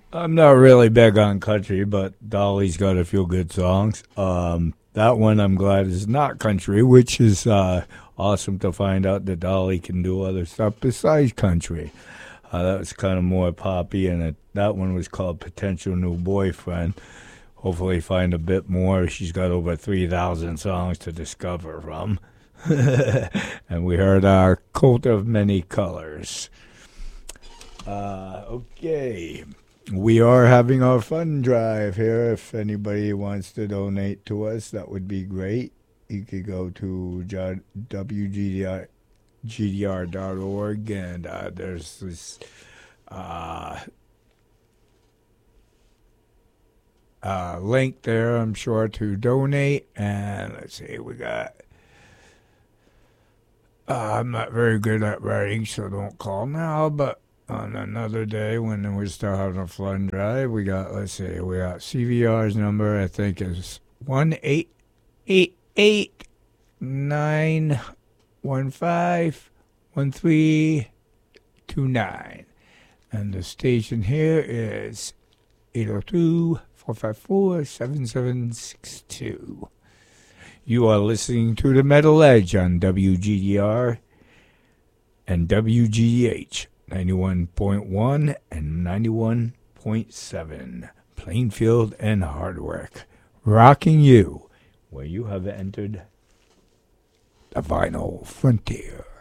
I'm not really big on country, but Dolly's got a few good songs. That one I'm glad is not country, which is awesome to find out that Dolly can do other stuff besides country. That was kind of more poppy, and that one was called Potential New Boyfriend. Hopefully, find a bit more. She's got over 3,000 songs to discover from. And we heard our Coat of Many Colors. Okay. We are having our fund drive here. If anybody wants to donate to us, that would be great. You could go to WGDR.org, and there's this uh, link there, I'm sure, to donate. And let's see, we got. I'm not very good at writing, so don't call now, but on another day when we're still having a fun drive, let's see, we got CVR's number, I think, is 1-888-915-1329. And the station here is 802-454-7762. You are listening to The Metal Edge on WGDR and WGDH 91.1 and 91.7. Plainfield and Hardwick. Rocking you where you have entered the vinyl frontier.